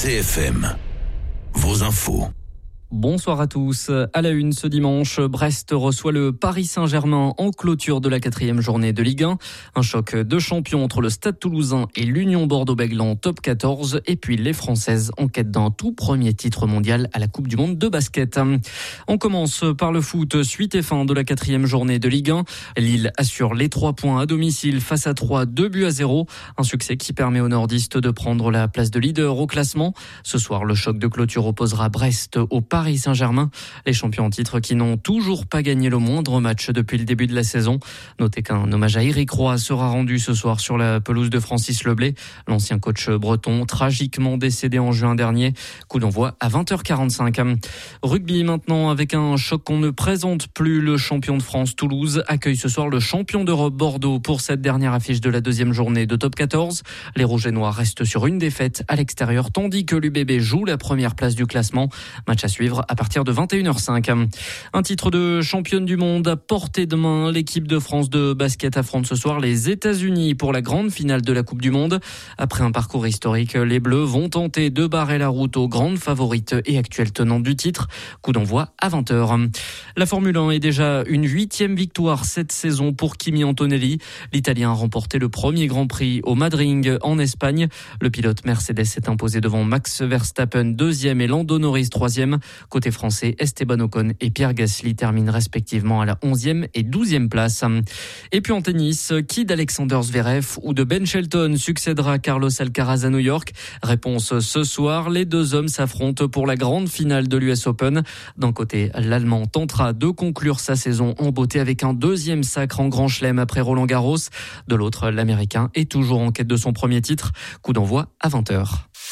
CFM, vos infos. Bonsoir à tous. À la une ce dimanche, Brest reçoit le Paris Saint-Germain en clôture de la 4e journée de Ligue 1. Un choc de champions entre le Stade Toulousain et l'Union Bordeaux-Bègles en top 14. Et puis les Françaises en quête d'un tout premier titre mondial à la Coupe du Monde de basket. On commence par le foot, suite et fin de la 4e journée de Ligue 1. Lille assure les 3 points à domicile face à 3, 2-0. Un succès qui permet aux nordistes de prendre la place de leader au classement. Ce soir, le choc de clôture opposera Brest au Paris Saint-Germain, les champions en titre qui n'ont toujours pas gagné le moindre match depuis le début de la saison. Notez qu'un hommage à Éric Roy sera rendu ce soir sur la pelouse de Francis Leblay, l'ancien coach breton, tragiquement décédé en juin dernier. Coup d'envoi à 20h45. Rugby maintenant, avec un choc qu'on ne présente plus. Le champion de France Toulouse accueille ce soir le champion d'Europe Bordeaux pour cette dernière affiche de la 2e journée de top 14. Les Rouges et Noirs restent sur une défaite à l'extérieur, tandis que l'UBB joue la première place du classement. Match à suivre à partir de 21h05. Un titre de championne du monde à portée de main. L'équipe de France de basket affronte ce soir les États-Unis pour la grande finale de la Coupe du Monde. Après un parcours historique, les Bleus vont tenter de barrer la route aux grandes favorites et actuelles tenantes du titre. Coup d'envoi à 20h. La Formule 1 est déjà une 8e victoire cette saison pour Kimi Antonelli. L'Italien a remporté le premier Grand Prix au Madrid en Espagne. Le pilote Mercedes s'est imposé devant Max Verstappen 2e et Lando Norris 3e. Côté français, Esteban Ocon et Pierre Gasly terminent respectivement à la 11e et 12e place. Et puis en tennis, qui d'Alexander Zverev ou de Ben Shelton succédera à Carlos Alcaraz à New York? Réponse ce soir, les deux hommes s'affrontent pour la grande finale de l'US Open. D'un côté, l'Allemand tentera de conclure sa saison en beauté avec un 2e sacre en Grand Chelem après Roland Garros. De l'autre, l'Américain est toujours en quête de son premier titre. Coup d'envoi à 20h.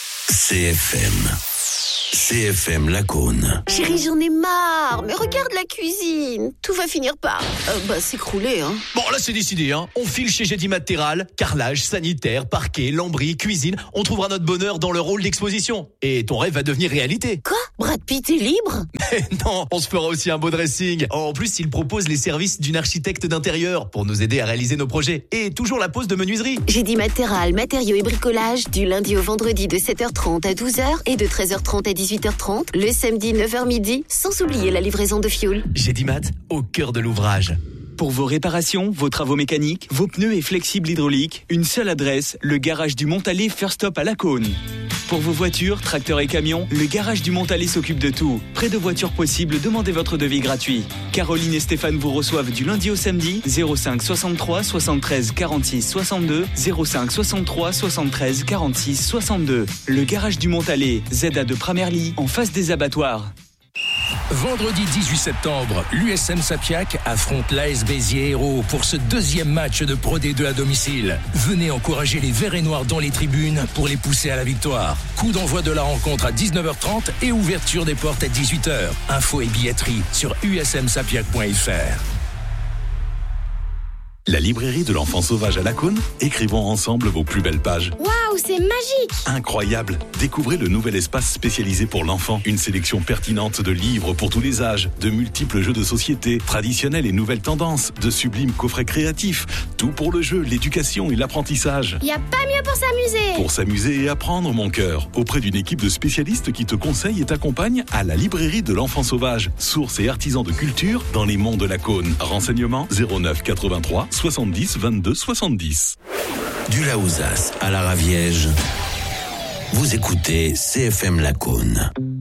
CFM Lacaune. Chérie, j'en ai marre, mais regarde la cuisine. Tout va finir par s'écrouler, hein. Bon, là c'est décidé, hein. On file chez Gédimat Terral, carrelage, sanitaire, parquet, lambris, cuisine. On trouvera notre bonheur dans le rôle d'exposition. Et ton rêve va devenir réalité. Quoi? Brad Pitt est libre? Mais non, on se fera aussi un beau dressing. En plus, il propose les services d'une architecte d'intérieur pour nous aider à réaliser nos projets. Et toujours la pose de menuiserie. Gédimat Terral, matériaux et bricolage, du lundi au vendredi de 7h30 à 12h et de 13h30 à 18h30, le samedi 9h midi, sans oublier la livraison de fioul. Gédimat, au cœur de l'ouvrage. Pour vos réparations, vos travaux mécaniques, vos pneus et flexibles hydrauliques, une seule adresse, le garage du Montalet First Stop à Lacaune. Pour vos voitures, tracteurs et camions, le garage du Montalet s'occupe de tout. Près de voitures possibles, demandez votre devis gratuit. Caroline et Stéphane vous reçoivent du lundi au samedi, 05 63 73 46 62, 05 63 73 46 62. Le garage du Montalet, ZA de Pramerly, en face des abattoirs. Vendredi 18 septembre, l'USM Sapiac affronte l'AS Béziers Hérault pour ce 2e match de Pro D2 à domicile. Venez encourager les Verts et Noirs dans les tribunes pour les pousser à la victoire. Coup d'envoi de la rencontre à 19h30 et ouverture des portes à 18h. Infos et billetterie sur usmsapiac.fr. La librairie de l'enfant sauvage à Lacaune, écrivons ensemble vos plus belles pages. Waouh, c'est magique! Incroyable! Découvrez le nouvel espace spécialisé pour l'enfant. Une sélection pertinente de livres pour tous les âges, de multiples jeux de société, traditionnels et nouvelles tendances, de sublimes coffrets créatifs. Tout pour le jeu, l'éducation et l'apprentissage. Y a pas mieux pour s'amuser! Pour s'amuser et apprendre, mon cœur. Auprès d'une équipe de spécialistes qui te conseille et t'accompagne à la librairie de l'enfant sauvage. Source et artisan de culture dans les monts de Lacaune. Renseignements 09 83 70 22 70. Du Laouzas à la Raviège, vous écoutez CFM Lacaune.